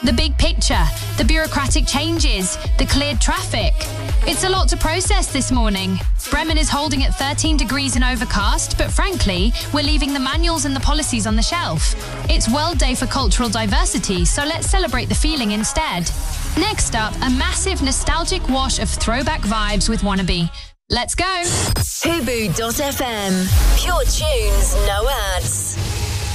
The big picture, the bureaucratic changes, the cleared traffic. It's a lot to process this morning. Bremen is holding at 13 degrees and overcast, but frankly, we're leaving the manuals and the policies on the shelf. It's World Day for Cultural Diversity, so let's celebrate the feeling instead. Next up, a massive nostalgic wash of throwback vibes with Wannabe. Let's go! Hubu.fm. Pure tunes, no ads.